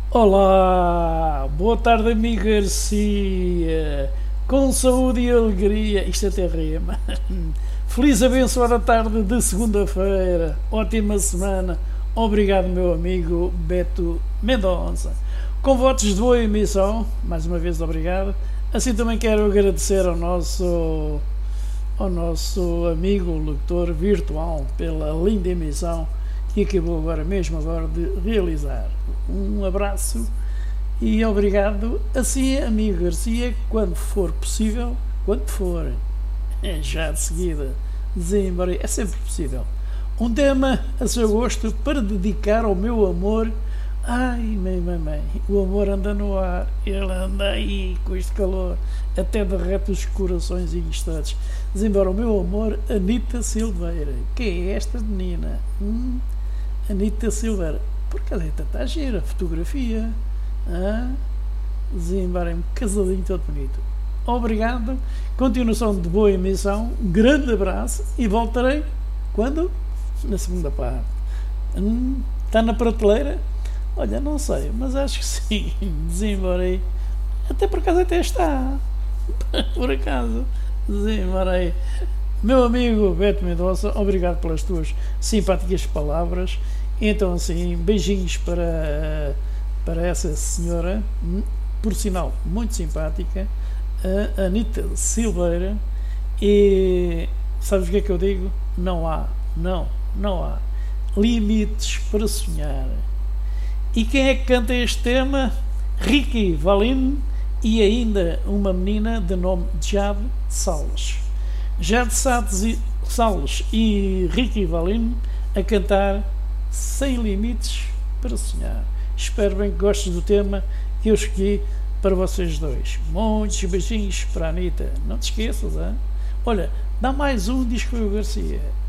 Olá, boa tarde, amigo Garcia. Com saúde e alegria, isto até rima. Feliz abençoada tarde de segunda-feira, ótima semana. Obrigado, meu amigo Beto Mendonça. Com votos de boa emissão, mais uma vez obrigado. Assim também quero agradecer ao nosso amigo locutor virtual pela linda emissão que acabou agora de realizar. Um abraço e obrigado. Assim, amigo Garcia, quando for possível, quando for, já de seguida, desembarei, é sempre possível, um tema a seu gosto para dedicar ao meu amor. Ai, mãe, o amor anda no ar, ele anda aí com este calor, até derrete os corações e instantes. Desembora o meu amor, Anita Silveira. Quem é esta menina? Anita Silveira. Por causa está gira, fotografia. Desembarem-me casadinho todo bonito. Obrigado, continuação de boa emissão, grande abraço e voltarei quando? Na segunda parte. Está na prateleira? Olha, não sei, mas acho que sim. Desembarei. Até por acaso até está. Por acaso. Desembarei. Meu amigo Beto Mendonça, obrigado pelas tuas simpáticas palavras. Então, assim, beijinhos para essa senhora, por sinal, muito simpática, a Anita Silveira. E sabes o que é que eu digo? Não há limites para sonhar. E quem é que canta este tema? Ricky Valente e ainda uma menina de nome Jade Salles. Jade Salles e Ricky Valente a cantar Sem Limites para Sonhar. Espero bem que gostes do tema que eu escolhi para vocês dois. Muitos beijinhos para a Anitta. Não te esqueças, hein? Olha, dá mais um, diz que foi o Garcia.